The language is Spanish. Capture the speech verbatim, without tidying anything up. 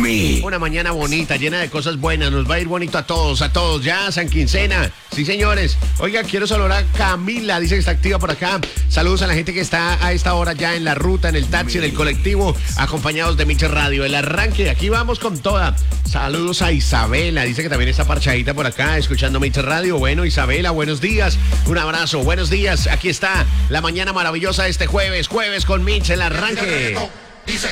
me. Una mañana bonita, llena de cosas buenas. Nos va a ir bonito a todos, a todos. Ya, San Quincena. Sí, señores. Oiga, quiero saludar a Camila. Dice que está activa por acá. Saludos a la gente que está a esta hora ya en la ruta, en el taxi, en el colectivo, acompañados de Miche Radio. El arranque, aquí vamos con toda. Saludos a Isabela. Dice que también está parchadita por acá, escuchando Miche Radio. Bueno, Isabela, buenos días. Un abrazo, buenos días. Aquí está la mañana maravillosa de este jueves. Jueves con Miche, el arranque.